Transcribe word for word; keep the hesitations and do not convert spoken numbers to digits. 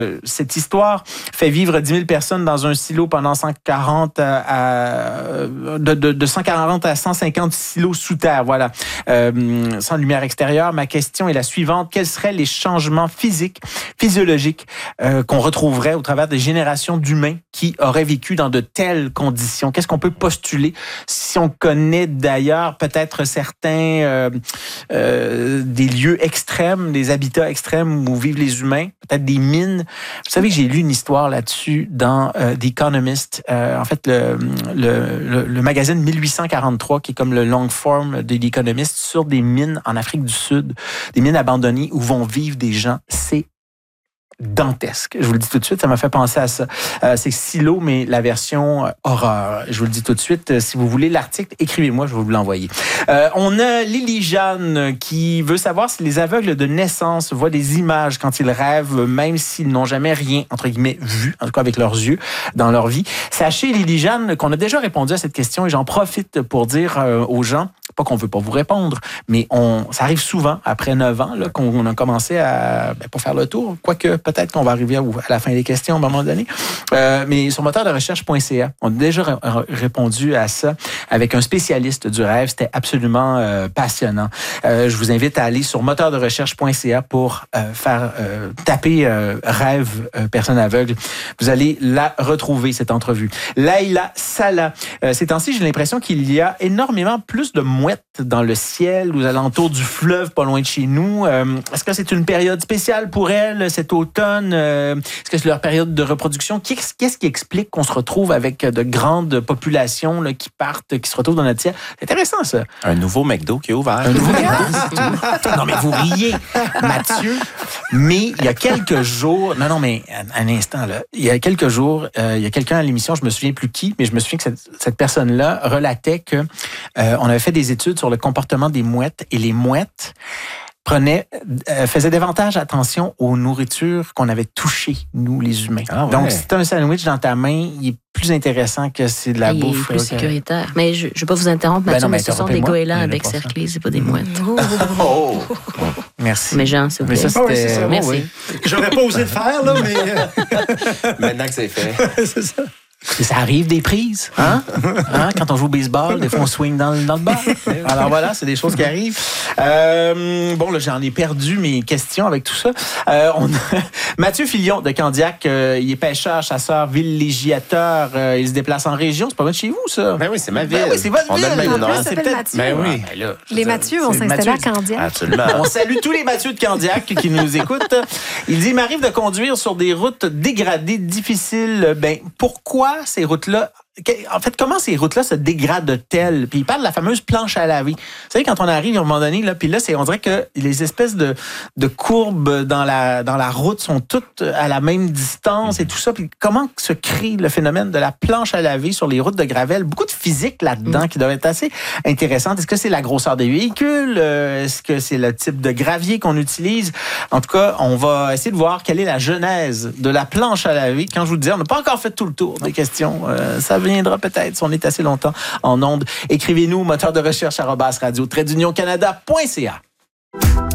Cette histoire fait vivre dix mille personnes dans un silo pendant cent quarante à, à de, de, de cent quarante à cent cinquante silos sous terre, voilà, euh, sans lumière extérieure. Ma question est la suivante. Quels seraient les changements physiques, physiologiques euh, qu'on retrouverait au travers des générations d'humains qui auraient vécu dans de telles conditions? Qu'est-ce qu'on peut postuler si on connaît d'ailleurs peut-être certains euh, euh, des lieux extrêmes, des habitats extrêmes où vivent les humains, peut-être des mines? Vous savez que j'ai lu une histoire là-dessus dans euh, The Economist, euh, en fait le, le, le, le magazine mille huit cent quarante-trois, qui est comme le long form de The Economist, sur des mines en Afrique du Sud, des mines abandonnées où vont vivre des gens. C'est dantesque. Je vous le dis tout de suite, ça m'a fait penser à ça. Euh, c'est Silo, mais la version euh, horreur. Je vous le dis tout de suite. Euh, si vous voulez l'article, écrivez-moi, je vais vous l'envoyer. Euh, on a Lily Jeanne qui veut savoir si les aveugles de naissance voient des images quand ils rêvent, même s'ils n'ont jamais rien, entre guillemets, vu, en tout cas avec leurs yeux, dans leur vie. Sachez, Lily Jeanne, qu'on a déjà répondu à cette question et j'en profite pour dire euh, aux gens, pas qu'on veut pas vous répondre, mais on, ça arrive souvent, après neuf ans, là, qu'on a commencé à, ben, pour faire le tour, quoique peut-être qu'on va arriver à, à la fin des questions à un moment donné. Euh, mais sur moteur de recherche point c a, on a déjà r- répondu à ça avec un spécialiste du rêve. C'était absolument euh, passionnant. Euh, je vous invite à aller sur moteur de recherche point c a pour euh, faire euh, taper euh, rêve euh, personne aveugle. Vous allez la retrouver, cette entrevue. Laïla Salah. Euh, ces temps-ci, j'ai l'impression qu'il y a énormément plus de mouettes dans le ciel, aux alentours du fleuve, pas loin de chez nous. Euh, est-ce que c'est une période spéciale pour elles cet automne? Euh, est-ce que c'est leur période de reproduction? Qu'est-ce, qu'est-ce qui explique qu'on se retrouve avec de grandes populations là, qui partent, qui se retrouvent dans notre ciel? C'est intéressant, ça. Un nouveau McDo qui est ouvert. Un nouveau McDo, c'est tout. Non, mais vous riez, Mathieu. Mais il y a quelques jours... Non, non, mais un, un instant, là. Il y a quelques jours, euh, il y a quelqu'un à l'émission, je me souviens plus qui, mais je me souviens que cette, cette personne-là relatait que euh, on avait fait des études sur le comportement des mouettes et les mouettes prenaient, euh, faisaient davantage attention aux nourritures qu'on avait touchées, nous, les humains. Ah ouais. Donc, si tu as un sandwich dans ta main, il est plus intéressant que c'est de la il bouffe. Il est plus sécuritaire. Que... Mais je ne vais pas vous interrompre, Mathieu, ben non, mais, mais ce sont des goélands avec cerclés, c'est pas des mouettes. Oh. Oh. Merci. Mais Jean, s'il vous plaît. Mais ça, c'était... Oui, ça. Merci. Oui. J'aurais pas osé le faire, là, mais... Maintenant que c'est fait. C'est ça. Et ça arrive des prises, hein? hein? Quand on joue au baseball, des fois on swing dans, dans le bas. Alors voilà, c'est des choses qui arrivent. Euh, bon, là, j'en ai perdu mes questions avec tout ça. Euh, on a Mathieu Filion de Candiac, euh, il est pêcheur, chasseur, villégiateur. Euh, il se déplace en région. C'est pas loin de chez vous, ça? Ben oui, c'est ma ville. Ben oui, c'est votre on ville. a le même nom. C'est peut-être... Ben oui. Ben là, les Mathieu vont s'installer à Candiac. Absolument. On salue tous les Mathieu de Candiac qui nous écoutent. Il dit, il m'arrive de conduire sur des routes dégradées, difficiles. Ben, pourquoi ces routes-là... En fait, comment ces routes-là se dégradent-elles? Puis il parle de la fameuse planche à laver. Vous savez, quand on arrive à un moment donné, là, puis là, c'est, on dirait que les espèces de, de courbes dans la, dans la route sont toutes à la même distance et tout ça. Puis comment se crée le phénomène de la planche à laver sur les routes de Gravel? Beaucoup de physique là-dedans mmh. qui doit être assez intéressante. Est-ce que c'est la grosseur des véhicules? Est-ce que c'est le type de gravier qu'on utilise? En tout cas, on va essayer de voir quelle est la genèse de la planche à laver. Quand je vous le dis, on n'a pas encore fait tout le tour des questions. Euh, ça viendra peut-être si on est assez longtemps en ondes. Écrivez-nous moteur de recherche arobase radio trait d'union canada point c a.